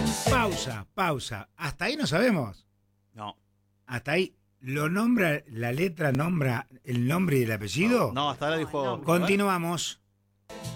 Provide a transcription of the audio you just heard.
Pausa. Hasta ahí no sabemos. No. Hasta ahí. ¿Lo nombra, la letra nombra el nombre y el apellido? No, hasta ahora dijo... Continuamos.